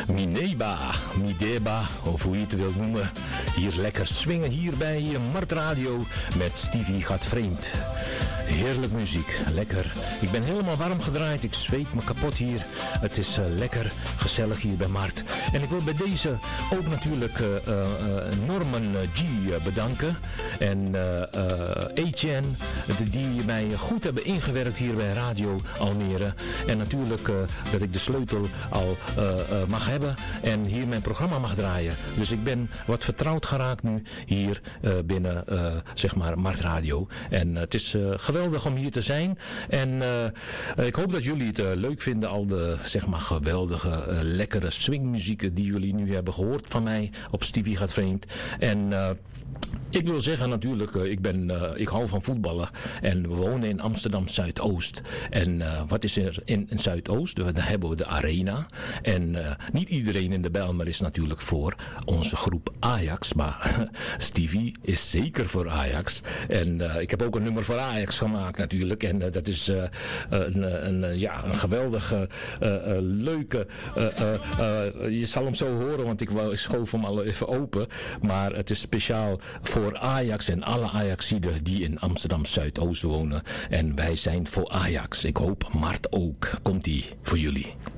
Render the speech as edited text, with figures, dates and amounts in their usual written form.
Mineba, Mideba, of hoe je het wilt noemen. Hier lekker swingen hier bij Mart Radio met Stevie gaat vreemd. Heerlijk muziek, lekker. Ik ben helemaal warm gedraaid, ik zweet me kapot hier. Het is lekker gezellig hier bij Mart. En ik wil bij deze ook natuurlijk Norman G bedanken. En Etienne, die mij goed hebben ingewerkt hier bij Radio Almere. En natuurlijk dat ik de sleutel al mag hebben en hier mijn programma mag draaien. Dus ik ben wat vertrouwd geraakt nu hier binnen zeg maar Mart Radio. En het is geweldig om hier te zijn. En ik hoop dat jullie het leuk vinden, al de zeg maar geweldige lekkere swingmuzieken die jullie nu hebben gehoord van mij op Stevie gaat vreemd. En ik wil zeggen natuurlijk, ik hou van voetballen en we wonen in Amsterdam Zuidoost. En wat is er in Zuidoost? Daar hebben we de Arena. En niet iedereen in de Bijlmer is natuurlijk voor onze groep Ajax. Maar Stevie is zeker voor Ajax. En ik heb ook een nummer voor Ajax gemaakt natuurlijk. En dat is een geweldige, leuke... je zal hem zo horen, want ik schoof hem al even open. Maar het is speciaal voor Ajax en alle Ajaxiden die in Amsterdam Zuidoost wonen. En wij zijn voor Ajax. Ik hoop Mart ook. Komt-ie voor jullie.